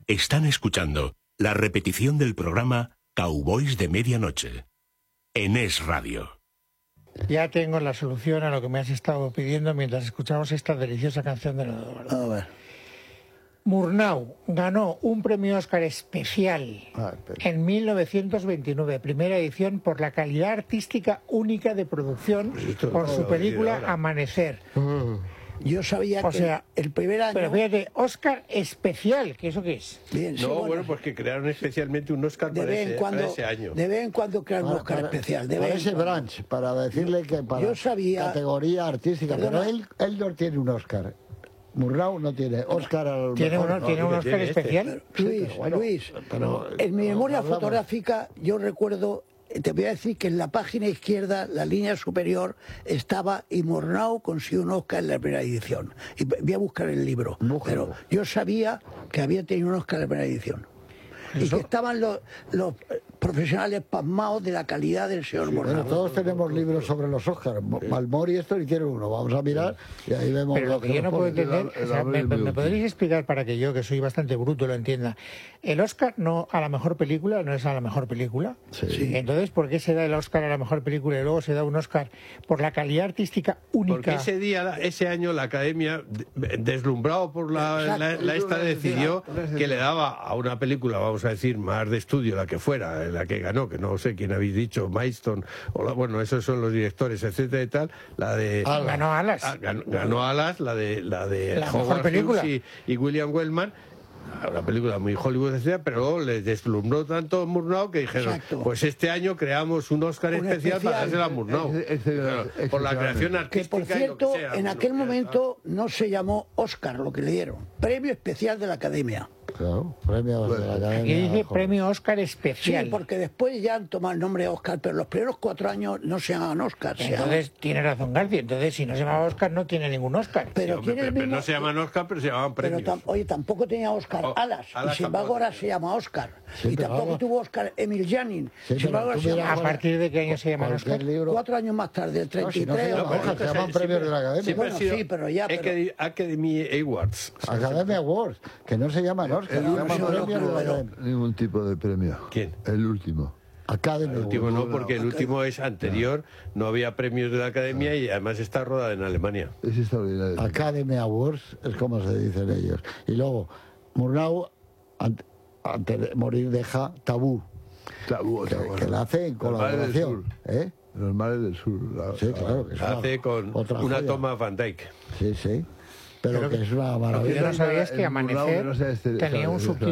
Están escuchando la repetición del programa Cowboys de Medianoche en Es Radio. Ya tengo la solución a lo que me has estado pidiendo mientras escuchamos esta deliciosa canción de Eduardo. A ver. Murnau ganó un premio Oscar especial en 1929, primera edición, por la calidad artística única de producción por su película Amanecer. Yo sabía O que sea, el primer año... Pero fíjate, Oscar especial, ¿que eso qué es? Bien, sí, No, bueno, pues que crearon especialmente un Oscar para ese año. De vez en cuando crean un Oscar especial. Para ese branch, para decirle que para Yo sabía... categoría artística. Perdona. Pero él no tiene un Oscar. Murnau no tiene Oscar al ¿Tiene mejor. un Oscar especial? Luis, en mi memoria fotográfica yo recuerdo... Te voy a decir que en la página izquierda, la línea superior, estaba y Murnau consiguió un Oscar en la primera edición. Y voy a buscar el libro. Pero yo sabía que había tenido un Oscar en la primera edición. Y que estaban los profesionales pasmados de la calidad del señor Murnau. Bueno, todos tenemos libros sobre los Oscars. Malmori esto hicieron uno. Vamos a mirar y ahí vemos. Pero lo que yo no puedo entender, o sea, ¿me podréis explicar para que yo, que soy bastante bruto, lo entienda? El Oscar no a la mejor película no es a la mejor película. Sí. Entonces, ¿por qué se da el Oscar a la mejor película y luego se da un Oscar por la calidad artística única? Porque ese año la Academia, deslumbrado por la esta, decidió que le daba a una película, vamos a decir, más de estudio, la que fuera, la que ganó, que no sé quién habéis dicho, Maidstone, bueno, esos son los directores, etcétera y tal, la de... Ganó Alas. Ganó Alas, la de mejor película. y William Wellman. Una película muy Hollywood, etcétera, pero les deslumbró tanto Murnau que dijeron, pues este año creamos un Oscar especial para dárselo a Murnau. Por la creación artística. Que por cierto, en aquel momento no se llamó Oscar lo que le dieron, Premio Especial de la Academia. Claro, premio de la Academia. Aquí dice premio Oscar especial. Sí, porque después ya han tomado el nombre de Oscar, pero los primeros 4 años no se llamaban Oscar. Entonces tiene razón García, entonces si no se llamaba Oscar no tiene ningún Oscar. Pero, pero no se llaman Oscar, pero se llamaban premios. Oye, tampoco tenía Oscar Alas, y sin embargo ahora se llama Oscar. Sí, y tampoco tuvo Oscar Emil Janin. Sí, sin embargo ahora se llama ¿A partir de qué año se llama Oscar? 4 años más tarde, el 33. No, si no se llaman premios de la Academia. Bueno, sí, pero ya... Academy Awards. Academy Awards, que no se llaman Oscar, se llaman premios de la Academia. Ningún tipo de premio. ¿Quién? El último. Academy El último Awards. no, porque el último es anterior, no había premios de la Academia y además está rodada en Alemania. Es extraordinario. Academy Awards es como se dicen ellos. Y luego, Murnau, antes de morir, deja Tabú, que la hace en colaboración. Los mares del sur. Sí, claro. Que es Hace con otra una joya. toma Van Dyke. Sí, sí. Pero que es una Lo que maravilla. yo no sabía es que El Murnau Amanecer no sé, tenía un subtítulo